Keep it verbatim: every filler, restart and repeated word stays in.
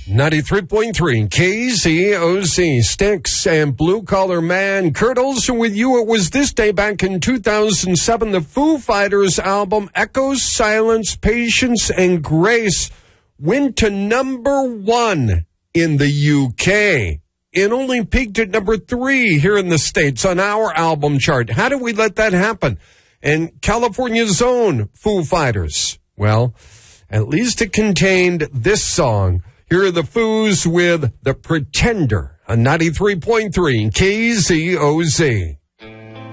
ninety-three point three K Z O Z. Styx and Blue Collar Man. Kurt Olsen with you. It was this day back in two thousand seven. The Foo Fighters album, Echoes, Silence, Patience, and Grace, went to number one in the U K. It only peaked at number three here in the States on our album chart. How did we let that happen? And California's own Foo Fighters. Well, at least it contained this song. Here are the Foos with The Pretender on ninety-three point three K Z O Z.